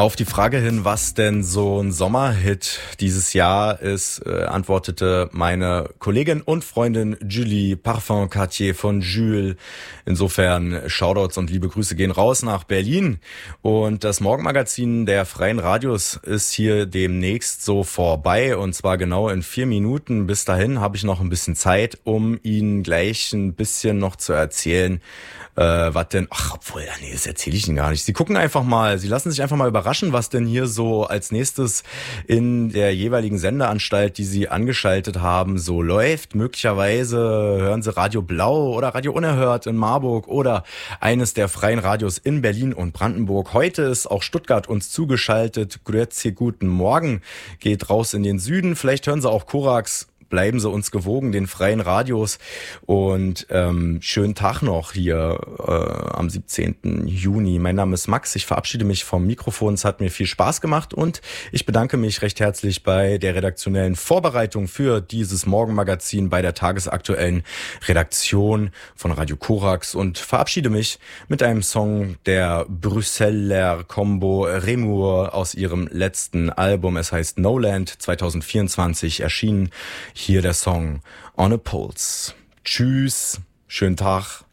Auf die Frage hin, was denn so ein Sommerhit dieses Jahr ist, antwortete meine Kollegin und Freundin Julie Parfum Cartier von Jules. Insofern Shoutouts und liebe Grüße gehen raus nach Berlin. Und das Morgenmagazin der Freien Radios ist hier demnächst so vorbei, und zwar genau in 4 Minuten. Bis dahin habe ich noch ein bisschen Zeit, um Ihnen gleich ein bisschen noch zu erzählen, was denn, das erzähle ich Ihnen gar nicht. Sie gucken einfach mal, Sie lassen sich einfach mal überraschen, was denn hier so als nächstes in der jeweiligen Sendeanstalt, die Sie angeschaltet haben, so läuft. Möglicherweise hören Sie Radio Blau oder Radio Unerhört in Marburg oder eines der freien Radios in Berlin und Brandenburg. Heute ist auch Stuttgart uns zugeschaltet. Grüezi, guten Morgen. Geht raus in den Süden. Vielleicht hören Sie auch Korax. Bleiben Sie uns gewogen, den freien Radios, und schönen Tag noch hier am 17. Juni. Mein Name ist Max, ich verabschiede mich vom Mikrofon. Es hat mir viel Spaß gemacht und ich bedanke mich recht herzlich bei der redaktionellen Vorbereitung für dieses Morgenmagazin, bei der tagesaktuellen Redaktion von Radio Korax, und verabschiede mich mit einem Song der Brüsseler Combo Remur aus ihrem letzten Album. Es heißt No Land, 2024 erschienen. Hier der Song On a Pulse. Tschüss, schönen Tag.